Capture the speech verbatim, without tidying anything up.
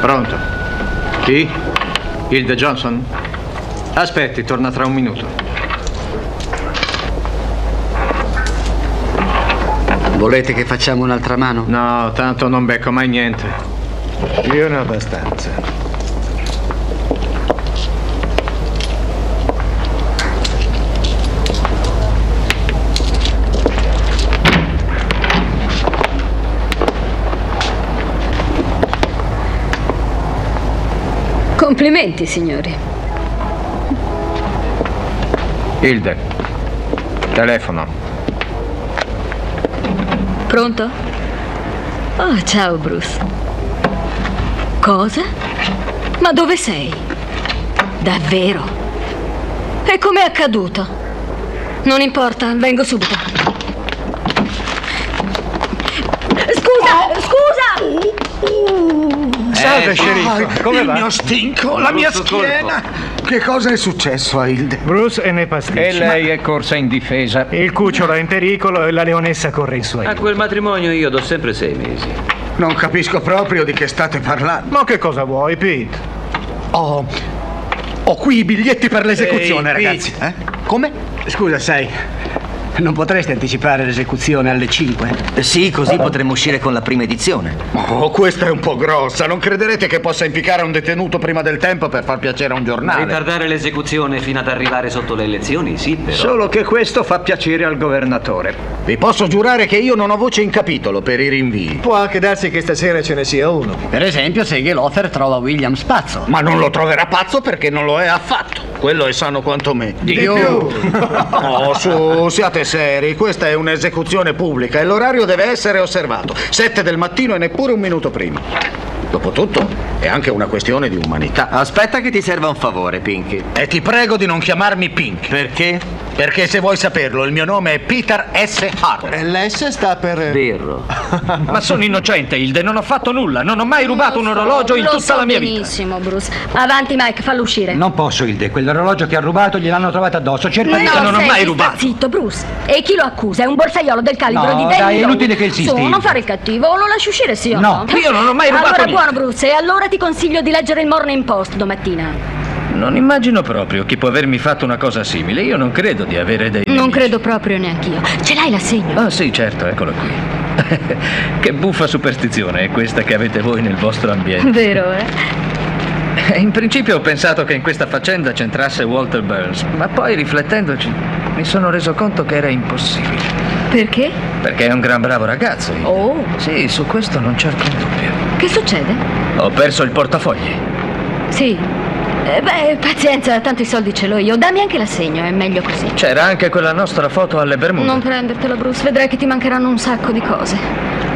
Pronto? Chi? Hilde Johnson? Aspetti, torna tra un minuto. Volete che facciamo un'altra mano? No, tanto non becco mai niente. Io ne ho abbastanza. Complimenti, signori. Hilde, telefono. Pronto? Oh, ciao, Bruce. Cosa? Ma dove sei? Davvero? E com'è accaduto? Non importa, vengo subito. Scusa, scusa! Salve, Eh, sceriffo. Come il va? mio stinco, la mia schiena. Che cosa è successo a Hilde? Bruce è nei pasticci. E lei è corsa in difesa. Il cucciolo è in pericolo e la leonessa corre in suoi. A quel matrimonio io do sempre sei mesi. Non capisco proprio di che state parlando. Ma che cosa vuoi, Pete? Ho... Ho qui i biglietti per l'esecuzione, Ehi, ragazzi. Pete. Eh? Come? Scusa, sai, non potresti anticipare l'esecuzione alle cinque? Sì, così potremmo uscire con la prima edizione. Oh, questa è un po' grossa. Non crederete che possa impiccare un detenuto prima del tempo per far piacere a un giornale? Ritardare l'esecuzione fino ad arrivare sotto le elezioni, sì, però. Solo che questo fa piacere al governatore. Vi posso giurare che io non ho voce in capitolo per i rinvii. Può anche darsi che stasera ce ne sia uno. Per esempio, se Gelofer trova Williams pazzo. Ma non lo troverà pazzo perché non lo è affatto. Quello è sano quanto me. Di più. Oh, su, siate seri. Questa è un'esecuzione pubblica e l'orario deve essere osservato. Sette del mattino e neppure un minuto prima. Dopotutto, è anche una questione di umanità. Aspetta che ti serva un favore, Pinky. E ti prego di non chiamarmi Pink. Perché? Perché se vuoi saperlo, il mio nome è Peter S. Hart. L'S sta per... Birro. Ma sono innocente, Hilde, non ho fatto nulla. Non ho mai rubato un orologio in Lo tutta so la mia vita. benissimo, Bruce. Avanti, Mike, fallo uscire. Non posso, Hilde. Quell'orologio che ha rubato gliel'hanno trovato addosso. Cerca di... io non ho senti, mai sta rubato. Zitto, Bruce. E chi lo accusa? È un borsaiolo del calibro No, di Danny dai, è Long. inutile che insisti. Su, non fare il cattivo, o lo lasci uscire, sì o No, no? io non ho mai rubato Allora, niente. buono, Bruce, e allora ti consiglio di leggere il Morning Post domattina. Non immagino proprio chi può avermi fatto una cosa simile. Io non credo di avere dei Non nemici. credo proprio neanch'io. Ce l'hai l'assegno? Ah sì, certo, eccolo qui. Che buffa superstizione è questa che avete voi nel vostro ambiente. Vero, eh? In principio ho pensato che in questa faccenda c'entrasse Walter Burns, ma poi riflettendoci mi sono reso conto che era impossibile. Perché? Perché è un gran bravo ragazzo. Hilde. Oh. Sì, su questo non c'è alcun dubbio. Che succede? Ho perso il portafogli. Sì. Eh, beh, pazienza, tanto i soldi ce l'ho io. Dammi anche l'assegno, è meglio così. C'era anche quella nostra foto alle Bermude. Non prendertelo, Bruce, vedrai che ti mancheranno un sacco di cose.